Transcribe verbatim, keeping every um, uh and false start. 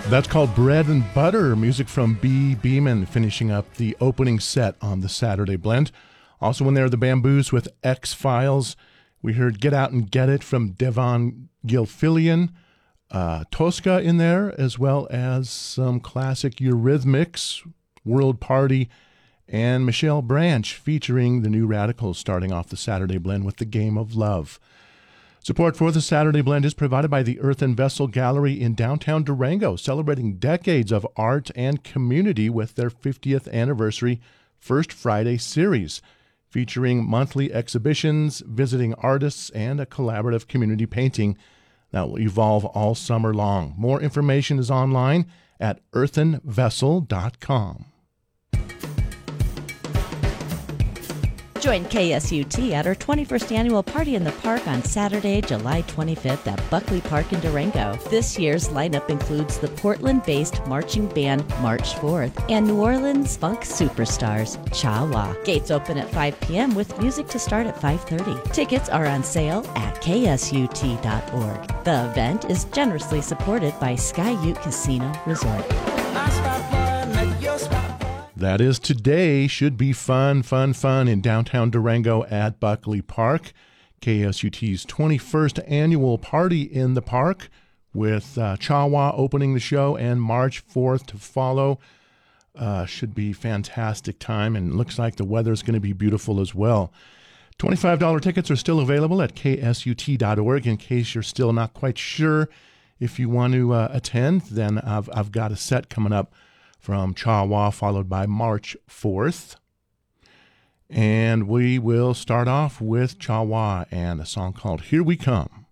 That's called Bread and Butter, music from B. Beeman, finishing up the opening set on the Saturday Blend. Also in there, the Bamboos with X-Files. We heard Get Out and Get It from Devon Gilfillian. Uh, Tosca in there, as well as some classic Eurythmics, World Party, and Michelle Branch featuring the New Radicals, starting off the Saturday Blend with The Game of Love. Support for the Saturday Blend is provided by the Earth and Vessel Gallery in downtown Durango, celebrating decades of art and community with their fiftieth anniversary First Friday series, featuring monthly exhibitions, visiting artists, and a collaborative community painting that will evolve all summer long. More information is online at earthen vessel dot com. Join K S U T at our twenty-first annual Party in the Park on Saturday, July twenty-fifth at Buckley Park in Durango. This year's lineup includes the Portland-based marching band March fourth and New Orleans funk superstars Cha Wa. Gates open at five p.m. with music to start at five thirty. Tickets are on sale at k s u t dot org. The event is generously supported by Sky Ute Casino Resort. That is today. Should be fun, fun, fun in downtown Durango at Buckley Park. K S U T's twenty-first annual Party in the Park, with uh, Cha Wa opening the show and March fourth to follow. Uh, should be fantastic time, and it looks like the weather's going to be beautiful as well. twenty-five dollars tickets are still available at k s u t dot org. In case you're still not quite sure if you want to uh, attend, then I've, I've got a set coming up from Cha Wa, followed by March fourth. And we will start off with Cha Wa and a song called Here We Come.